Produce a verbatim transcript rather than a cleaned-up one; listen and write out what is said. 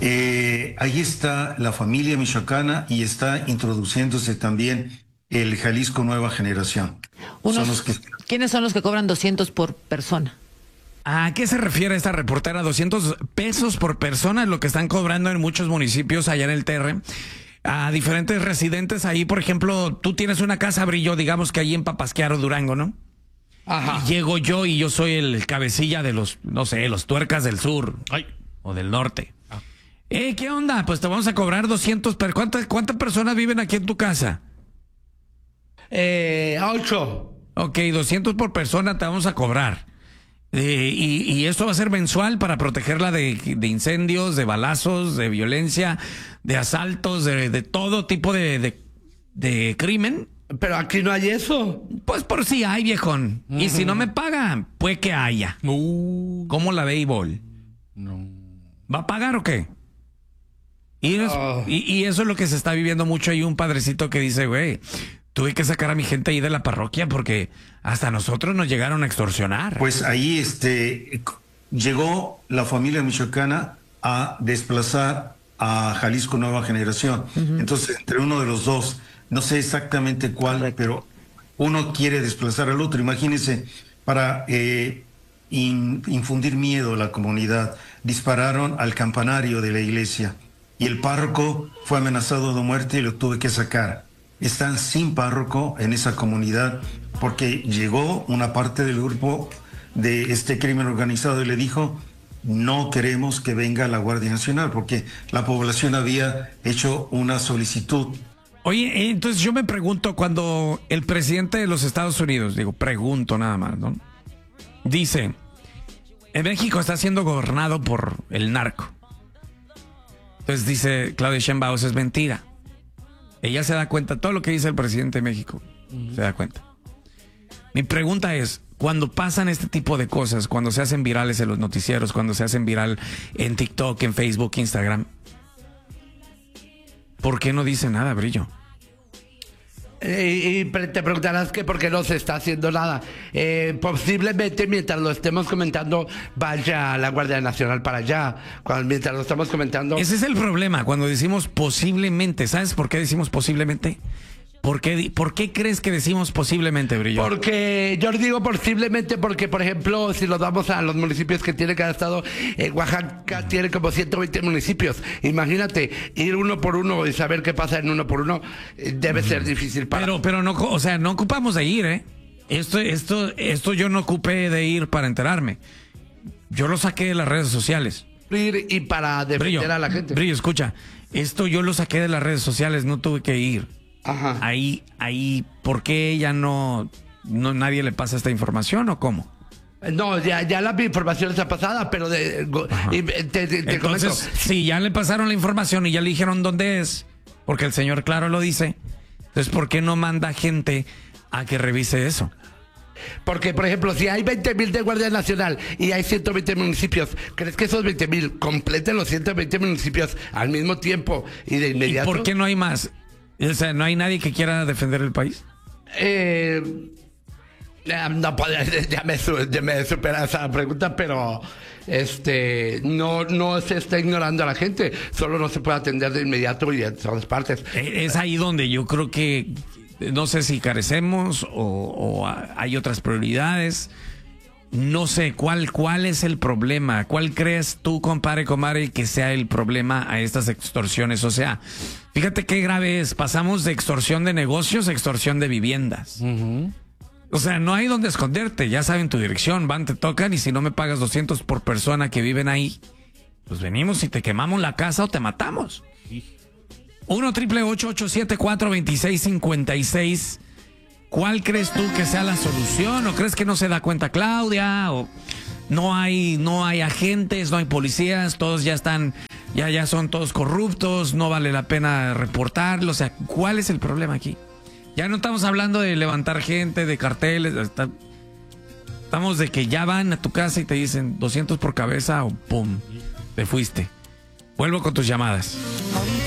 Eh, ahí está la familia michoacana y está introduciéndose también el Jalisco Nueva Generación. Unos, Son los que... ¿Quiénes son los que cobran doscientos por persona? ¿A qué se refiere esta reportera? doscientos pesos por persona es lo que están cobrando en muchos municipios allá en el T R. A diferentes residentes ahí, por ejemplo, tú tienes una casa, Brillo, digamos que ahí en Papasquiaro, Durango, ¿no? Ajá. Y llego yo y yo soy el cabecilla de los, no sé, los tuercas del sur. Ay. O del norte. Ah. Eh, ¿qué onda? Pues te vamos a cobrar doscientos. Pero ¿cuántas, ¿Cuántas personas viven aquí en tu casa? Eh, ocho. Ok, doscientos por persona te vamos a cobrar. Eh, y, y esto va a ser mensual para protegerla de, de incendios, de balazos, de violencia, de asaltos, de, de todo tipo de, de, de crimen. Pero aquí no hay eso. Pues por si hay, viejón. Uh-huh. Y si no me pagan, pues que haya. Uh. ¿Cómo la béisbol? No. ¿Va a pagar o qué? Y, es, oh. y, y eso es lo que se está viviendo mucho. Hay un padrecito que dice, güey, tuve que sacar a mi gente ahí de la parroquia porque hasta nosotros nos llegaron a extorsionar. Pues ahí este, llegó la familia michoacana a desplazar a Jalisco Nueva Generación. Uh-huh. Entonces, entre uno de los dos, no sé exactamente cuál, correcto, pero uno quiere desplazar al otro. Imagínense, para eh, in, infundir miedo a la comunidad, dispararon al campanario de la iglesia y el párroco fue amenazado de muerte y lo tuve que sacar. Están sin párroco en esa comunidad porque llegó una parte del grupo de este crimen organizado y le dijo: no queremos que venga la Guardia Nacional, porque la población había hecho una solicitud. Oye, entonces yo me pregunto, cuando el presidente de los Estados Unidos, digo, pregunto nada más, ¿no? Dice, en México está siendo gobernado por el narco. Entonces dice Claudia Sheinbaum, es mentira. Ella se da cuenta, todo lo que dice el presidente de México, uh-huh, se da cuenta. Mi pregunta es, cuando pasan este tipo de cosas, cuando se hacen virales en los noticieros, cuando se hacen viral en TikTok, en Facebook, Instagram, ¿por qué no dice nada, Brillo? Eh, y te preguntarás que por qué no se está haciendo nada. Eh, posiblemente mientras lo estemos comentando vaya la Guardia Nacional para allá. Cuando, mientras lo estamos comentando... Ese es el problema, cuando decimos posiblemente. ¿Sabes por qué decimos posiblemente? ¿Por qué, ¿Por qué crees que decimos posiblemente, Brillo? Porque yo digo posiblemente porque, por ejemplo, si nos vamos a los municipios que tiene cada estado, eh, Oaxaca tiene como ciento veinte municipios. Imagínate, ir uno por uno y saber qué pasa en uno por uno eh, debe mm. ser difícil para... Pero, pero no, o sea, no ocupamos de ir, ¿eh? Esto, esto, esto yo no ocupé de ir para enterarme. Yo lo saqué de las redes sociales. Ir y para defender Brillo, a la gente. Brillo, escucha, esto yo lo saqué de las redes sociales, no tuve que ir. Ajá. Ahí, ahí, ¿por qué ella no, no, nadie le pasa esta información o cómo? No, ya, ya la información está pasada, pero de, y te, te, te entonces, comento. Si ya le pasaron la información y ya le dijeron dónde es, porque el señor claro lo dice, entonces ¿por qué no manda gente a que revise eso? Porque, por ejemplo, si hay veinte mil de Guardia Nacional y hay ciento veinte municipios, ¿crees que esos veinte mil completen los ciento veinte municipios al mismo tiempo y de inmediato? ¿Y por qué no hay más? O sea, ¿no hay nadie que quiera defender el país? Eh, no, ya me, ya me supera esa pregunta, pero este no, no se está ignorando a la gente, solo no se puede atender de inmediato y de todas partes. Es ahí donde yo creo que, no sé si carecemos o, o hay otras prioridades. No sé, ¿cuál, ¿cuál es el problema? ¿Cuál crees tú, compadre, comadre, que sea el problema a estas extorsiones? O sea, fíjate qué grave es. Pasamos de extorsión de negocios a extorsión de viviendas. Uh-huh. O sea, no hay donde esconderte. Ya saben tu dirección, van, te tocan y si no me pagas doscientos por persona que viven ahí, pues venimos y te quemamos la casa o te matamos. uno triple ocho ocho siete cuatro dos seis cinco seis. ¿Cuál crees tú que sea la solución? ¿O crees que no se da cuenta Claudia? ¿O no hay, no hay agentes, no hay policías, todos ya están, ya, ya son todos corruptos, no vale la pena reportarlo? O sea, ¿cuál es el problema aquí? Ya no estamos hablando de levantar gente, de carteles, está, estamos de que ya van a tu casa y te dicen doscientos por cabeza o pum, te fuiste. Vuelvo con tus llamadas.